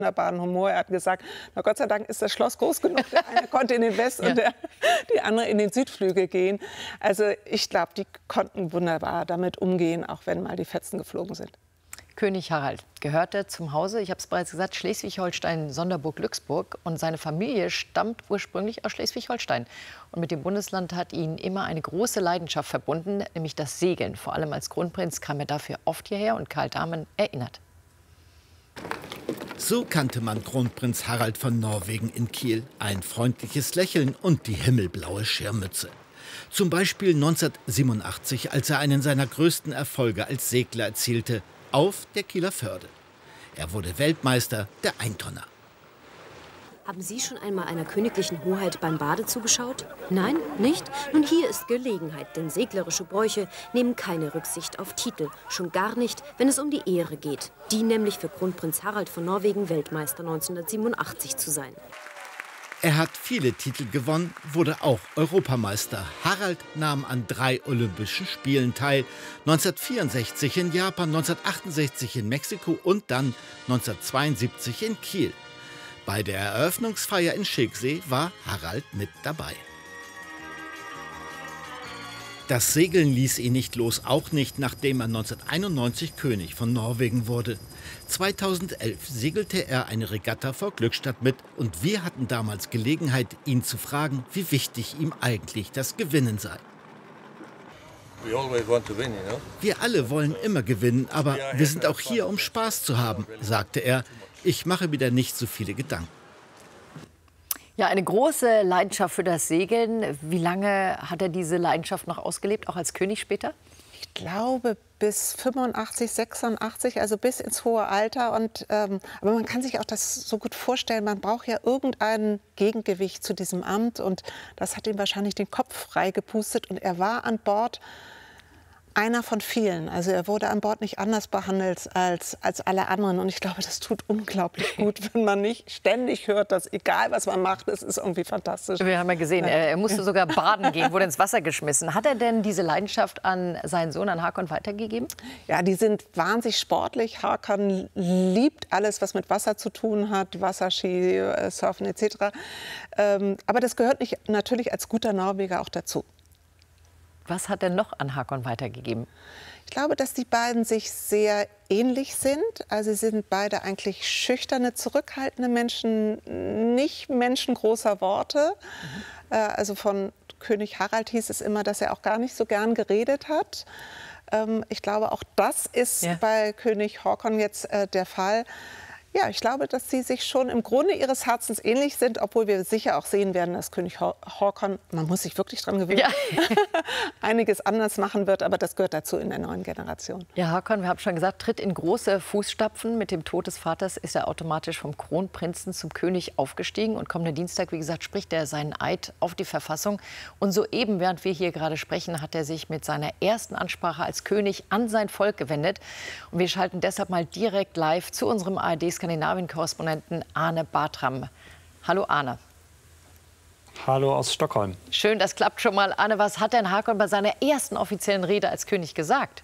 wunderbaren Humor. Er hat gesagt, na Gott sei Dank ist das Schloss groß genug. Der eine konnte in den West- und die andere in den Südflügel gehen. Also ich glaube, die konnten wunderbar damit umgehen, auch wenn mal die Fetzen geflogen sind. König Harald gehörte zum Hause, ich habe es bereits gesagt, Schleswig-Holstein, Sonderburg-Glücksburg. Und seine Familie stammt ursprünglich aus Schleswig-Holstein. Und mit dem Bundesland hat ihn immer eine große Leidenschaft verbunden, nämlich das Segeln. Vor allem als Kronprinz kam er dafür oft hierher und Karl Dahmen erinnert. So kannte man Kronprinz Harald von Norwegen in Kiel. Ein freundliches Lächeln und die himmelblaue Schirmmütze. Zum Beispiel 1987, als er einen seiner größten Erfolge als Segler erzielte, auf der Kieler Förde. Er wurde Weltmeister der Eintonner. Haben Sie schon einmal einer königlichen Hoheit beim Bade zugeschaut? Nein, nicht? Nun, hier ist Gelegenheit, denn seglerische Bräuche nehmen keine Rücksicht auf Titel. Schon gar nicht, wenn es um die Ehre geht. Die nämlich für Kronprinz Harald von Norwegen Weltmeister 1987 zu sein. Er hat viele Titel gewonnen, wurde auch Europameister. Harald nahm an 3 Olympischen Spielen teil. 1964 in Japan, 1968 in Mexiko und dann 1972 in Kiel. Bei der Eröffnungsfeier in Schicksee war Harald mit dabei. Das Segeln ließ ihn nicht los, auch nicht, nachdem er 1991 König von Norwegen wurde. 2011 segelte er eine Regatta vor Glückstadt mit und wir hatten damals Gelegenheit, ihn zu fragen, wie wichtig ihm eigentlich das Gewinnen sei. Wir alle wollen immer gewinnen, aber wir sind auch hier, um Spaß zu haben, sagte er. Ich mache mir da nicht so viele Gedanken. Ja, eine große Leidenschaft für das Segeln. Wie lange hat er diese Leidenschaft noch ausgelebt, auch als König später? Ich glaube bis 85, 86, also bis ins hohe Alter. Aber man kann sich auch das so gut vorstellen, man braucht ja irgendein Gegengewicht zu diesem Amt. Und das hat ihm wahrscheinlich den Kopf frei gepustet. Und er war an Bord einer von vielen. Also er wurde an Bord nicht anders behandelt als alle anderen. Und ich glaube, das tut unglaublich gut, wenn man nicht ständig hört, dass egal was man macht, es ist irgendwie fantastisch. Wir haben ja gesehen, er musste sogar baden gehen, wurde ins Wasser geschmissen. Hat er denn diese Leidenschaft an seinen Sohn, an Haakon, weitergegeben? Ja, die sind wahnsinnig sportlich. Haakon liebt alles, was mit Wasser zu tun hat, Wasserski, Surfen etc. Aber das gehört natürlich als guter Norweger auch dazu. Was hat er noch an Haakon weitergegeben? Ich glaube, dass die beiden sich sehr ähnlich sind. Also sie sind beide eigentlich schüchterne, zurückhaltende Menschen, nicht Menschen großer Worte. Also von König Harald hieß es immer, dass er auch gar nicht so gern geredet hat. Ich glaube, auch das ist bei König Haakon jetzt der Fall. Ja, ich glaube, dass sie sich schon im Grunde ihres Herzens ähnlich sind, obwohl wir sicher auch sehen werden, dass König Haakon, man muss sich wirklich dran gewöhnen, einiges anders machen wird, aber das gehört dazu in der neuen Generation. Ja, Haakon, wir haben schon gesagt, tritt in große Fußstapfen. Mit dem Tod des Vaters ist er automatisch vom Kronprinzen zum König aufgestiegen. Und kommenden Dienstag, wie gesagt, spricht er seinen Eid auf die Verfassung. Und soeben, während wir hier gerade sprechen, hat er sich mit seiner ersten Ansprache als König an sein Volk gewendet. Und wir schalten deshalb mal direkt live zu unserem ARD-Skandinavien-Korrespondenten Arne Bartram. Hallo Arne. Hallo aus Stockholm. Schön, das klappt schon mal. Arne, was hat denn Haakon bei seiner ersten offiziellen Rede als König gesagt?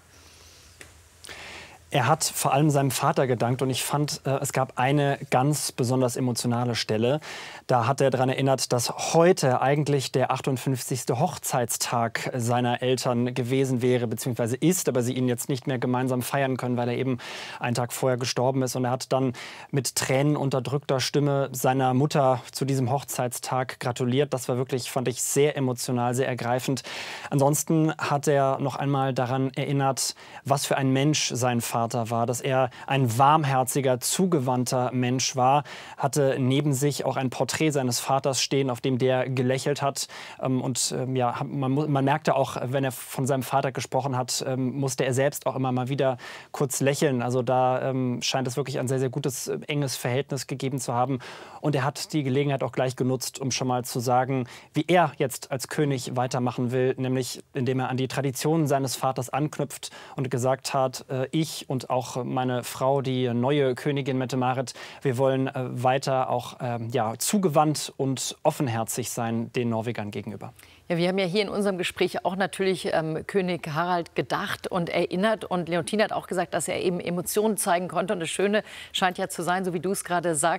Er hat vor allem seinem Vater gedankt und ich fand, es gab eine ganz besonders emotionale Stelle. Da hat er daran erinnert, dass heute eigentlich der 58. Hochzeitstag seiner Eltern gewesen wäre, beziehungsweise ist, aber sie ihn jetzt nicht mehr gemeinsam feiern können, weil er eben einen Tag vorher gestorben ist. Und er hat dann mit tränenunterdrückter Stimme seiner Mutter zu diesem Hochzeitstag gratuliert. Das war wirklich, fand ich, sehr emotional, sehr ergreifend. Ansonsten hat er noch einmal daran erinnert, was für ein Mensch sein Vater war, dass er ein warmherziger, zugewandter Mensch war, hatte neben sich auch ein Porträt seines Vaters stehen, auf dem der gelächelt hat. Man merkte auch, wenn er von seinem Vater gesprochen hat, musste er selbst auch immer mal wieder kurz lächeln. Also da scheint es wirklich ein sehr, sehr gutes, enges Verhältnis gegeben zu haben. Und er hat die Gelegenheit auch gleich genutzt, um schon mal zu sagen, wie er jetzt als König weitermachen will, nämlich indem er an die Traditionen seines Vaters anknüpft und gesagt hat, ich und auch meine Frau, die neue Königin Mette-Marit, wir wollen weiter auch zugewandt und offenherzig sein den Norwegern gegenüber. Ja, wir haben ja hier in unserem Gespräch auch natürlich König Harald gedacht und erinnert. Und Leontine hat auch gesagt, dass er eben Emotionen zeigen konnte. Und das Schöne scheint ja zu sein, so wie du es gerade sagst,